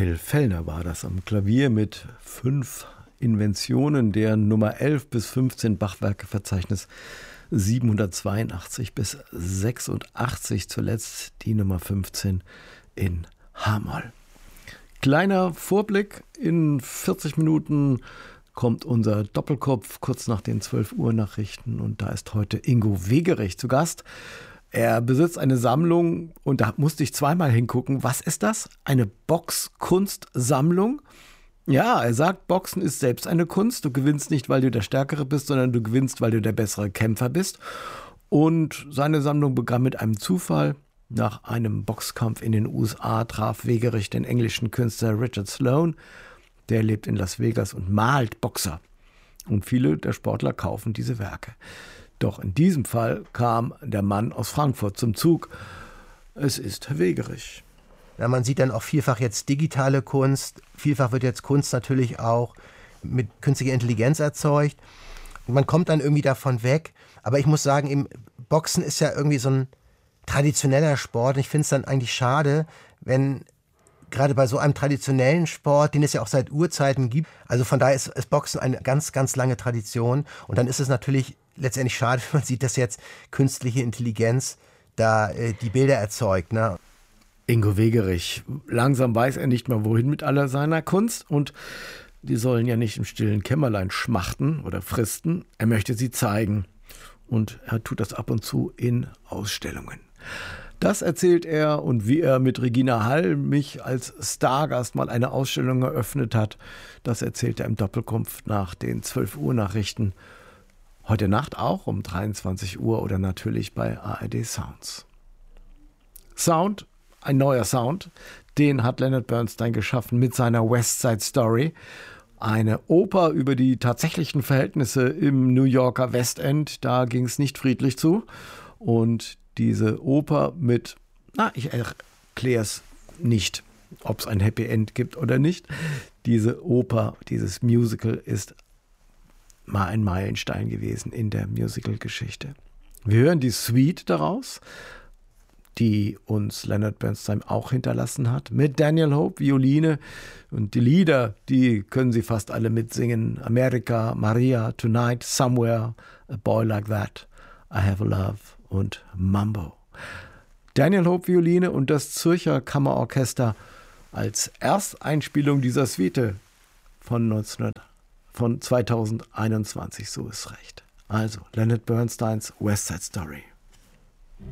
Till Fellner war das am Klavier mit 5 Inventionen, der Nummer 11 bis 15 Bachwerkeverzeichnis 782 bis 86, zuletzt die Nummer 15 in H-Moll. Kleiner Vorblick, in 40 Minuten kommt unser Doppelkopf kurz nach den 12 Uhr Nachrichten und da ist heute Ingo Wegerich zu Gast. Er besitzt eine Sammlung und da musste ich zweimal hingucken. Was ist das? Eine Boxkunstsammlung? Ja, er sagt, Boxen ist selbst eine Kunst. Du gewinnst nicht, weil du der Stärkere bist, sondern du gewinnst, weil du der bessere Kämpfer bist. Und seine Sammlung begann mit einem Zufall. Nach einem Boxkampf in den USA traf Wegerich den englischen Künstler Richard Sloan. Der lebt in Las Vegas und malt Boxer. Und viele der Sportler kaufen diese Werke. Doch in diesem Fall kam der Mann aus Frankfurt zum Zug. Es ist Herr Wegerich. Ja, man sieht dann auch vielfach jetzt digitale Kunst. Vielfach wird jetzt Kunst natürlich auch mit künstlicher Intelligenz erzeugt. Und man kommt dann irgendwie davon weg. Aber ich muss sagen, eben, Boxen ist ja irgendwie so ein traditioneller Sport. Und ich finde es dann eigentlich schade, wenn gerade bei so einem traditionellen Sport, den es ja auch seit Urzeiten gibt, also von daher ist Boxen eine ganz, ganz lange Tradition. Und dann ist es natürlich letztendlich schade, wenn man sieht, dass jetzt künstliche Intelligenz da die Bilder erzeugt, ne? Ingo Wegerich, langsam weiß er nicht mehr, wohin mit aller seiner Kunst und die sollen ja nicht im stillen Kämmerlein schmachten oder fristen. Er möchte sie zeigen und er tut das ab und zu in Ausstellungen. Das erzählt er und wie er mit Regina Hall mich als Stargast mal eine Ausstellung eröffnet hat, das erzählt er im Doppelkopf nach den 12 Uhr Nachrichten. Heute Nacht auch um 23 Uhr oder natürlich bei ARD Sounds. Sound, ein neuer Sound, den hat Leonard Bernstein geschaffen mit seiner West Side Story. Eine Oper über die tatsächlichen Verhältnisse im New Yorker Westend, da ging es nicht friedlich zu. Und diese Oper mit, ich erkläre es nicht, ob es ein Happy End gibt oder nicht. Diese Oper, dieses Musical ist mal ein Meilenstein gewesen in der Musical-Geschichte. Wir hören die Suite daraus, die uns Leonard Bernstein auch hinterlassen hat, mit Daniel Hope, Violine. Und die Lieder, die können Sie fast alle mitsingen. America, Maria, Tonight, Somewhere, A Boy Like That, I Have a Love und Mambo. Daniel Hope, Violine und das Zürcher Kammerorchester als Ersteinspielung dieser Suite von 2021, so ist recht. Also Leonard Bernsteins West Side Story.